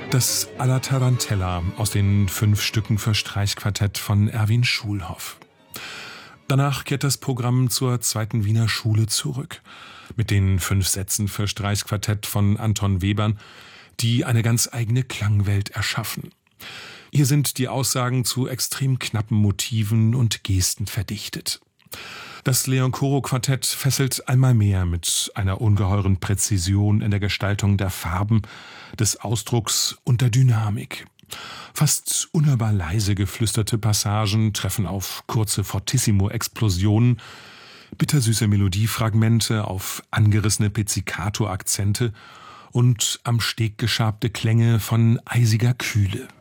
Das Alla Tarantella aus den 5 Stücken für Streichquartett von Erwin Schulhoff. Danach kehrt das Programm zur zweiten Wiener Schule zurück. Mit den 5 Sätzen für Streichquartett von Anton Webern, die eine ganz eigene Klangwelt erschaffen. Hier sind die Aussagen zu extrem knappen Motiven und Gesten verdichtet. Das Leon-Koro-Quartett fesselt einmal mehr mit einer ungeheuren Präzision in der Gestaltung der Farben, des Ausdrucks und der Dynamik. Fast unhörbar leise geflüsterte Passagen treffen auf kurze Fortissimo-Explosionen, bittersüße Melodiefragmente auf angerissene Pizzicato-Akzente und am Steg geschabte Klänge von eisiger Kühle.